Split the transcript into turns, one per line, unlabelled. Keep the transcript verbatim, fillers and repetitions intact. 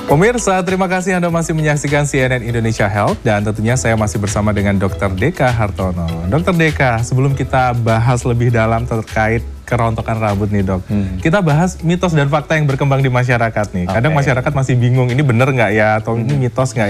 Pemirsa, terima kasih Anda masih menyaksikan C N N Indonesia Health dan tentunya saya masih bersama dengan dokter Deka Hartono. dokter Deka, sebelum kita bahas lebih dalam terkait kerontokan rambut nih dok, hmm. kita bahas mitos dan fakta yang berkembang di masyarakat nih. Kadang okay. masyarakat masih bingung, ini bener nggak ya atau hmm. ini mitos nggak